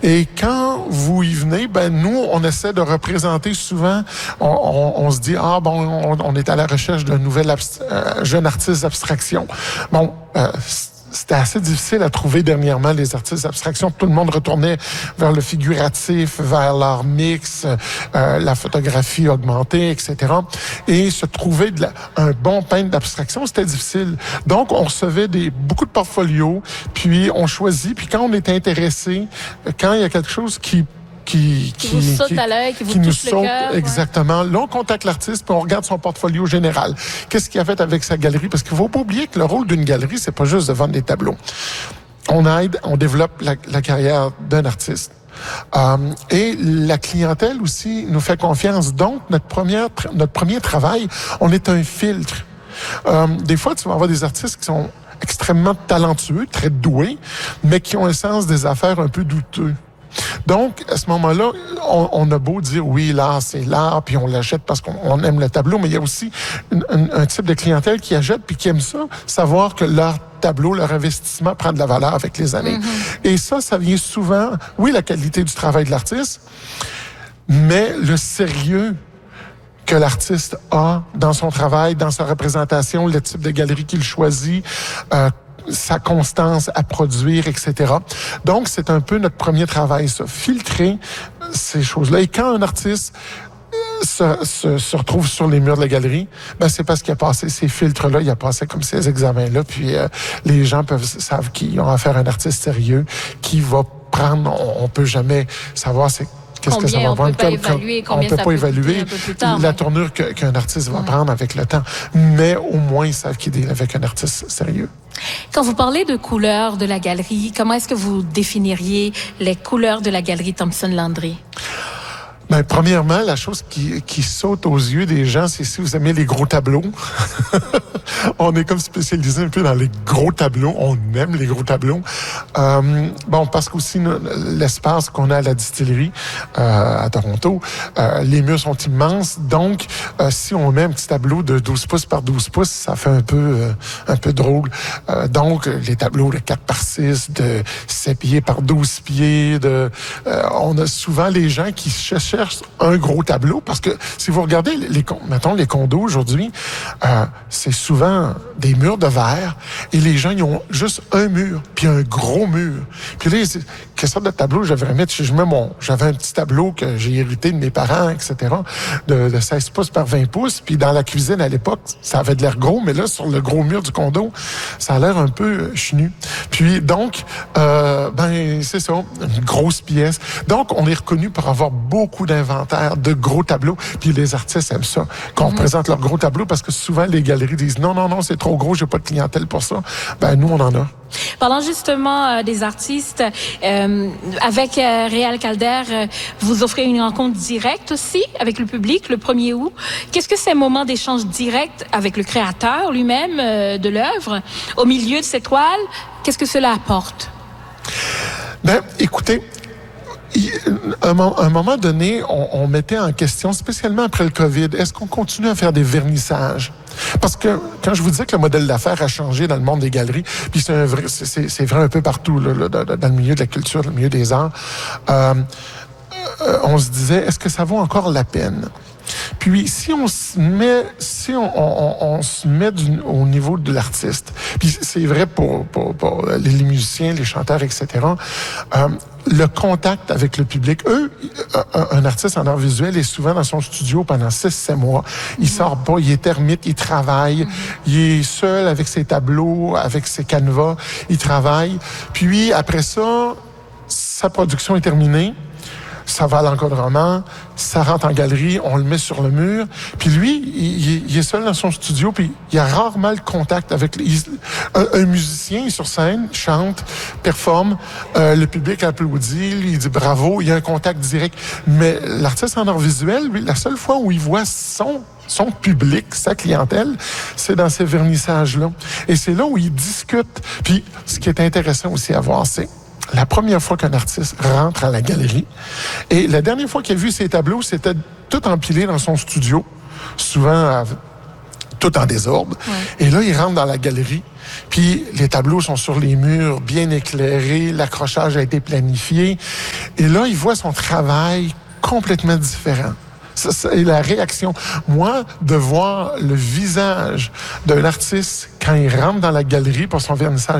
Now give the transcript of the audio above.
Et quand vous y venez, nous, on essaie de représenter souvent, on se dit, on est à la recherche d'un nouvel jeune artiste d'abstraction. C'était assez difficile à trouver dernièrement, les artistes d'abstraction. Tout le monde retournait vers le figuratif, vers l'art mix, la photographie augmentée, etc. Et se trouver un bon peintre d'abstraction, c'était difficile. Donc, on recevait beaucoup de portfolios, puis on choisit, puis quand on est intéressé, quand il y a quelque chose qui vous saute à l'œil, qui vous touche le cœur. Exactement. Là, on contacte l'artiste puis on regarde son portfolio général. Qu'est-ce qu'il a fait avec sa galerie? Parce qu'il ne faut pas oublier que le rôle d'une galerie, c'est pas juste de vendre des tableaux. On développe la carrière d'un artiste. Et la clientèle aussi nous fait confiance. Donc, notre premier travail, on est un filtre. Des fois, tu vas avoir des artistes qui sont extrêmement talentueux, très doués, mais qui ont un sens des affaires un peu douteux. Donc, à ce moment-là, on a beau dire, oui, l'art, c'est l'art, puis on l'achète parce qu'on aime le tableau, mais il y a aussi un type de clientèle qui achète puis qui aime ça, savoir que leur tableau, leur investissement prend de la valeur avec les années. Mm-hmm. Et ça vient souvent, oui, la qualité du travail de l'artiste, mais le sérieux que l'artiste a dans son travail, dans sa représentation, le type de galerie qu'il choisit, sa constance à produire, etc. Donc, c'est un peu notre premier travail, ça, filtrer ces choses-là. Et quand un artiste se retrouve sur les murs de la galerie, c'est parce qu'il a passé ces filtres-là, il a passé comme ces examens-là, puis les gens savent qu'ils ont affaire à un artiste sérieux qui va prendre, on peut jamais savoir qu'est-ce que ça va vendre? On ne peut pas évaluer la tournure qu'un artiste va prendre avec le temps. Mais au moins, ils savent qu'il est avec un artiste sérieux. Quand vous parlez de couleurs de la galerie, comment est-ce que vous définiriez les couleurs de la galerie Thompson-Landry? Premièrement, la chose qui saute aux yeux des gens, c'est si vous aimez les gros tableaux. On est comme spécialisé un peu dans les gros tableaux. On aime les gros tableaux. Parce qu'aussi l'espace qu'on a à la distillerie à Toronto, les murs sont immenses. Donc, si on met un petit tableau de 12 pouces par 12 pouces, ça fait un peu drôle. Donc, les tableaux de 4 par 6, de 7 pieds par 12 pieds, on a souvent les gens qui cherchent un gros tableau, parce que si vous regardez mettons les condos aujourd'hui, c'est souvent des murs de verre et les gens ils ont juste un mur puis un gros mur. Puis là, quelle sorte de tableau j'aimerais mettre? J'avais un petit tableau que j'ai hérité de mes parents, etc., de 16 pouces par 20 pouces. Puis dans la cuisine à l'époque, ça avait de l'air gros, mais là, sur le gros mur du condo, ça a l'air un peu chenu. Puis donc, c'est ça, une grosse pièce. Donc, on est reconnu pour avoir beaucoup d'inventaire, de gros tableaux. Puis les artistes aiment ça, qu'on représente leurs gros tableaux, parce que souvent, les galeries disent non, c'est trop gros, j'ai pas de clientèle pour ça. Nous, on en a. Parlant justement des artistes, avec Réal Calder, vous offrez une rencontre directe aussi avec le public le 1er août. Qu'est-ce que ces moments d'échange direct avec le créateur lui-même de l'œuvre, au milieu de cette toile, qu'est-ce que cela apporte? Écoutez, à un moment donné, on mettait en question, spécialement après le COVID, est-ce qu'on continue à faire des vernissages? Parce que quand je vous disais que le modèle d'affaires a changé dans le monde des galeries, puis c'est vrai un peu partout, là, dans le milieu de la culture, dans le milieu des arts, on se disait, est-ce que ça vaut encore la peine? Puis si on se met au niveau de l'artiste, puis c'est vrai pour les musiciens, les chanteurs, etc., le contact avec le public. Un artiste en art visuel est souvent dans son studio pendant 6-7 mois. Il sort pas, il est ermite, il travaille, il est seul avec ses tableaux, avec ses canevas, il travaille. Puis après ça, sa production est terminée. Ça va à l'encadrement, ça rentre en galerie, on le met sur le mur. Puis lui, il est seul dans son studio, puis il a rarement le contact avec... Un musicien sur scène, chante, performe, le public applaudit, il dit bravo, il y a un contact direct. Mais l'artiste en art visuel, lui, la seule fois où il voit son public, sa clientèle, c'est dans ces vernissages-là. Et c'est là où il discute. Puis ce qui est intéressant aussi à voir, c'est la première fois qu'un artiste rentre à la galerie, et la dernière fois qu'il a vu ses tableaux, c'était tout empilé dans son studio, souvent tout en désordre. Ouais. Et là, il rentre dans la galerie, Puis les tableaux sont sur les murs, bien éclairés, l'accrochage a été planifié. Et là, il voit son travail complètement différent. Et la réaction. Moi, de voir le visage d'un artiste quand il rentre dans la galerie pour son vernissage